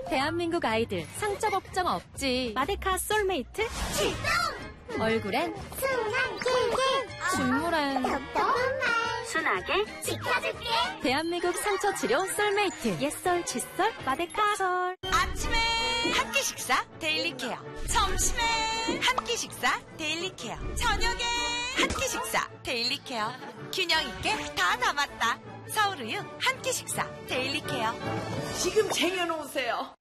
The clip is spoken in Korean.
대한민국 아이들 상처 걱정 없지. 마데카 솔메이트 출동! 얼굴엔 순한 길게 중물엔 답답한 말 순하게 지켜줄게. 대한민국 상처 치료 솔메이트 옛설 칫솔 마데카 솔. 아침에 한 끼 식사 데일리 케어, 점심에 한 끼 식사 데일리 케어, 저녁에 한 끼 식사 데일리 케어. 균형 있게 다 담았다. 서울우유 한 끼 식사 데일리 케어. 지금 쟁여놓으세요.